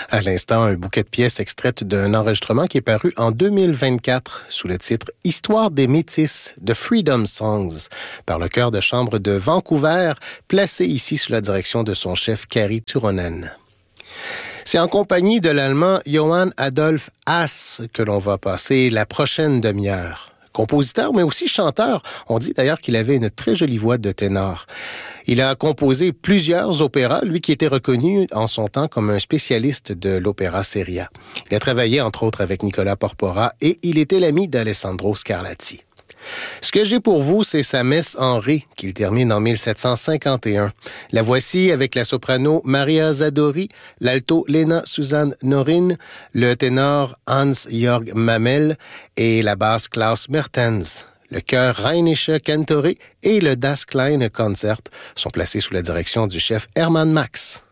À l'instant, un bouquet de pièces extraites d'un enregistrement qui est paru en 2024 sous le titre « Histoire des Métis » de Freedom Songs par le chœur de chambre de Vancouver, placé ici sous la direction de son chef Kari Turunen. C'est en compagnie de l'Allemand Johann Adolf Haas que l'on va passer la prochaine demi-heure. Compositeur, mais aussi chanteur. On dit d'ailleurs qu'il avait une très jolie voix de ténor. Il a composé plusieurs opéras, lui qui était reconnu en son temps comme un spécialiste de l'opéra seria. Il a travaillé entre autres avec Nicola Porpora et il était l'ami d'Alessandro Scarlatti. Ce que j'ai pour vous, c'est sa messe en ré qu'il termine en 1751. La voici avec la soprano Maria Zadori, l'alto Lena Susanne Norin, le ténor Hans-Jörg Mamel et la basse Klaus Mertens. Le chœur Rheinische Kantore et le Das Kleine Konzert sont placés sous la direction du chef Hermann Max.